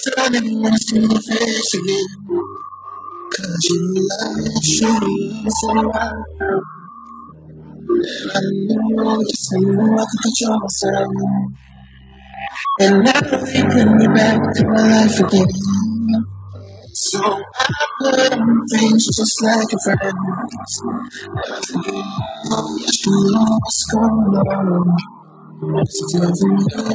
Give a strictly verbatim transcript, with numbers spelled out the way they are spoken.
I didn't want to see your face again. Cause you love me so well. And I know just I know I can control myself. And now I'm taking you back to my life again. So I put on things just like a friend. You know what's going on. What's it doing for me?